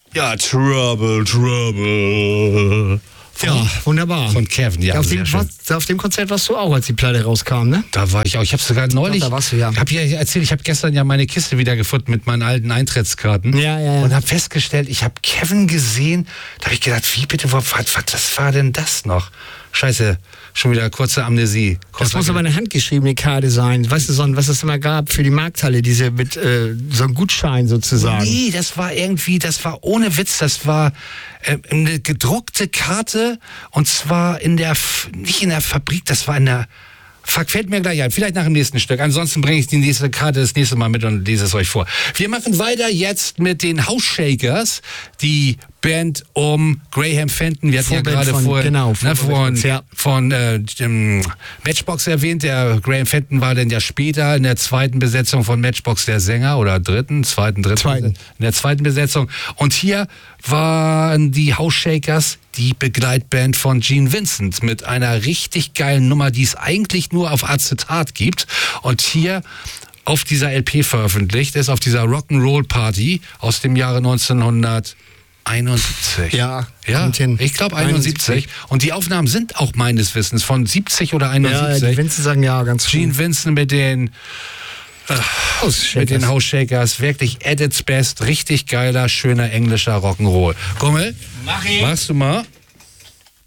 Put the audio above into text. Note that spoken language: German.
Ja, Trouble. Ja, wunderbar. Von Kevin, ja. Auf dem Konzert warst du auch, als die Platte rauskam, ne? Da war ich auch. Ich habe sogar neulich. Da warst du, ja. Ich habe ja erzählt, ich habe gestern ja meine Kiste wieder gefunden mit meinen alten Eintrittskarten. Ja. Und habe festgestellt, ich habe Kevin gesehen. Da habe ich gedacht, wie bitte, was war denn das noch? Scheiße, schon wieder kurze Amnesie. Das muss aber eine handgeschriebene Karte sein. Weißt du, was es immer gab für die Markthalle, diese mit so einem Gutschein sozusagen. Nee, das war ohne Witz, das war eine gedruckte Karte und zwar nicht in der Fabrik, das war in der... Fuck, fällt mir gleich ein. Vielleicht nach dem nächsten Stück. Ansonsten bringe ich die nächste Karte das nächste Mal mit und lese es euch vor. Wir machen weiter jetzt mit den House Shakers, die Band um Graham Fenton. Wir hatten ja gerade von Matchbox erwähnt. Der Graham Fenton war dann ja später in der zweiten Besetzung von Matchbox der Sänger oder zweiten. In der zweiten Besetzung. Und hier waren die House Shakers die Begleitband von Gene Vincent mit einer richtig geilen Nummer, die es eigentlich nur auf Acetat gibt. Und hier auf dieser LP veröffentlicht ist, auf dieser Rock'n'Roll Party aus dem Jahre 1971. Ja, ich glaube 71. Und die Aufnahmen sind auch meines Wissens von 70 oder 71. Ja, die Vincent sagen ja ganz schön. Gene Vincent mit den House Shakers, wirklich at its best, richtig geiler, schöner englischer Rock'n'Roll. Gummel, machst du mal?